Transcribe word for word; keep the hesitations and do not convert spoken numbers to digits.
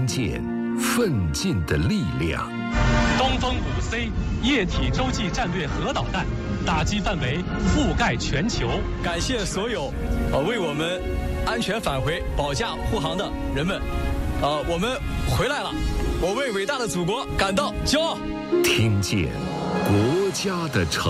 见奋进的力量。 东风五 C 液体洲际战略核导弹，打击范围覆盖全球。 感谢所有呃为我们安全返回、保驾护航的人们，呃，我们回来了，我为伟大的祖国感到骄傲。 听见国家的成